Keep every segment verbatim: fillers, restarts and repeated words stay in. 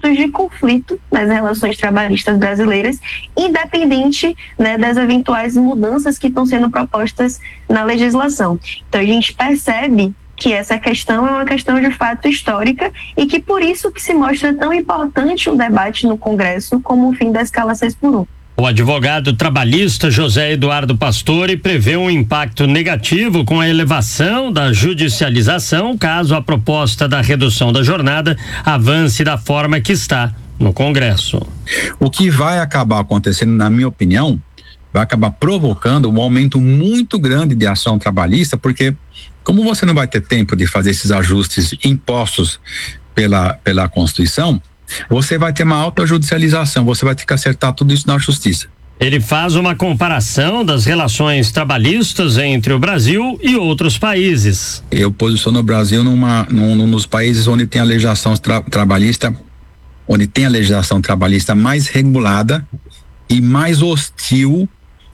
pontos de conflito nas relações trabalhistas brasileiras, independente, né, das eventuais mudanças que estão sendo propostas na legislação. Então a gente percebe que essa questão é uma questão de fato histórica e que por isso que se mostra tão importante um debate no Congresso como o fim da escala seis por um. O advogado trabalhista José Eduardo Pastore prevê um impacto negativo com a elevação da judicialização caso a proposta da redução da jornada avance da forma que está no Congresso. O que vai acabar acontecendo, na minha opinião, vai acabar provocando um aumento muito grande de ação trabalhista, porque como você não vai ter tempo de fazer esses ajustes impostos pela, pela Constituição, você vai ter uma alta judicialização, você vai ter que acertar tudo isso na justiça. Ele faz uma comparação das relações trabalhistas entre o Brasil e outros países. Eu posiciono o Brasil numa, num, num dos países onde tem a legislação tra, trabalhista, onde tem a legislação trabalhista mais regulada e mais hostil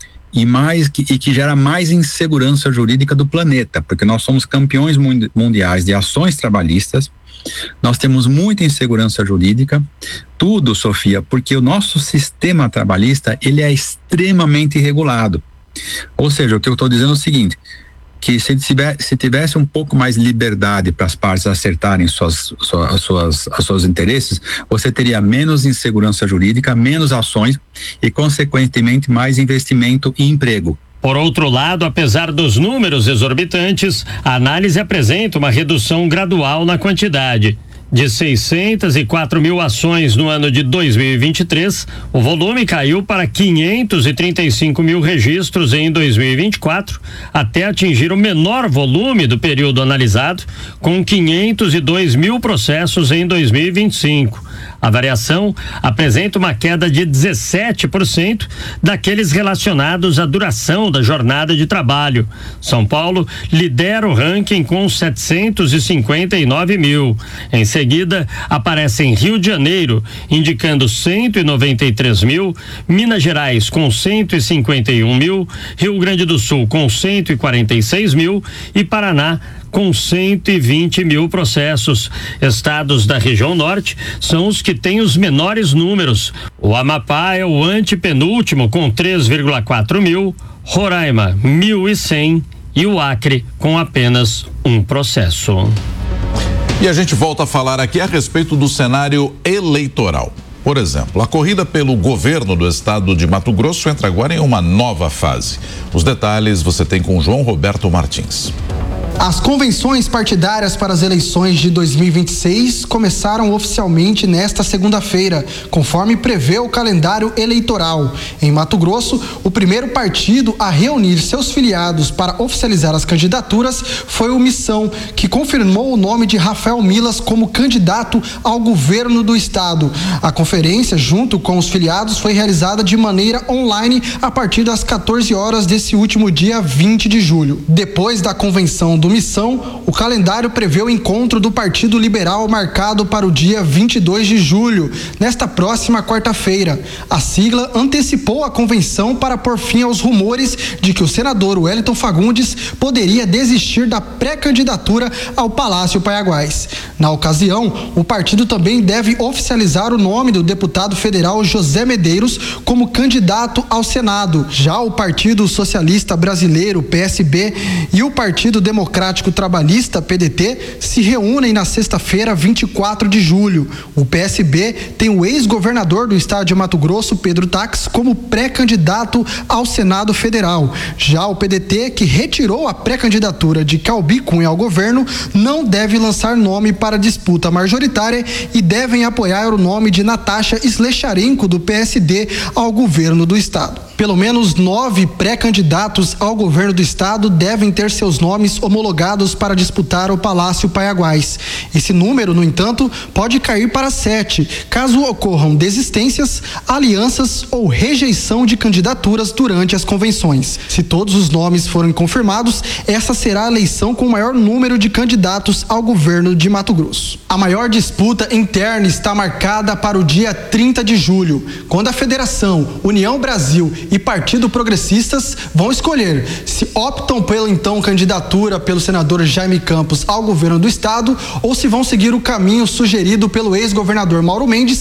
e mais que, e que gera mais insegurança jurídica do planeta, porque nós somos campeões mundiais de ações trabalhistas. Nós temos muita insegurança jurídica, tudo, Sofia, porque o nosso sistema trabalhista, ele é extremamente irregulado. Ou seja, o que eu estou dizendo é o seguinte, que se, tiver, se tivesse um pouco mais liberdade para as partes acertarem suas, suas, suas, os seus interesses, você teria menos insegurança jurídica, menos ações e, consequentemente, mais investimento e emprego. Por outro lado, apesar dos números exorbitantes, a análise apresenta uma redução gradual na quantidade. De seiscentas e quatro mil ações no ano de dois mil e vinte e três, o volume caiu para quinhentos e trinta e cinco mil registros em dois mil e vinte e quatro, até atingir o menor volume do período analisado, com quinhentos e dois mil processos em dois mil e vinte e cinco. A variação apresenta uma queda de dezessete por cento daqueles relacionados à duração da jornada de trabalho. São Paulo lidera o ranking com setecentos e cinquenta e nove mil. Em seguida, aparecem Rio de Janeiro, indicando cento e noventa e três mil, Minas Gerais com cento e cinquenta e um mil, Rio Grande do Sul com cento e quarenta e seis mil e Paraná com cento e vinte mil processos. Estados da região norte são os que têm os menores números. O Amapá é o antepenúltimo com três vírgula quatro mil, Roraima mil e cem e o Acre com apenas um processo. E a gente volta a falar aqui a respeito do cenário eleitoral. Por exemplo, a corrida pelo governo do estado de Mato Grosso entra agora em uma nova fase. Os detalhes você tem com João Roberto Martins. As convenções partidárias para as eleições de dois mil e vinte e seis começaram oficialmente nesta segunda-feira, conforme prevê o calendário eleitoral. Em Mato Grosso, o primeiro partido a reunir seus filiados para oficializar as candidaturas foi o Missão, que confirmou o nome de Rafael Milas como candidato ao governo do estado. A conferência, junto com os filiados, foi realizada de maneira online a partir das quatorze horas desse último dia vinte de julho. Depois da convenção do Missão, o calendário prevê o encontro do Partido Liberal marcado para o dia vinte e dois de julho, nesta próxima quarta-feira. A sigla antecipou a convenção para pôr fim aos rumores de que o senador Wellington Fagundes poderia desistir da pré-candidatura ao Palácio Paiaguás. Na ocasião, o partido também deve oficializar o nome do deputado federal José Medeiros como candidato ao Senado. Já o Partido Socialista Brasileiro, P S B, e o Partido Democrático Trabalhista, P D T, se reúnem na sexta-feira, vinte e quatro de julho. O P S B tem o ex-governador do estado de Mato Grosso, Pedro Tax, como pré-candidato ao Senado Federal. Já o P D T, que retirou a pré-candidatura de Calbi Cunha ao governo, não deve lançar nome para disputa majoritária e devem apoiar o nome de Natasha Slecharenko, do P S D, ao governo do estado. Pelo menos nove pré-candidatos ao governo do estado devem ter seus nomes homologados para disputar o Palácio Paiaguás. Esse número, no entanto, pode cair para sete, caso ocorram desistências, alianças ou rejeição de candidaturas durante as convenções. Se todos os nomes forem confirmados, essa será a eleição com o maior número de candidatos ao governo de Mato Grosso. A maior disputa interna está marcada para o dia trinta de julho, quando a Federação, União Brasil e Partido Progressistas vão escolher se optam pela então candidatura pelo senador Jaime Campos ao governo do estado ou se vão seguir o caminho sugerido pelo ex-governador Mauro Mendes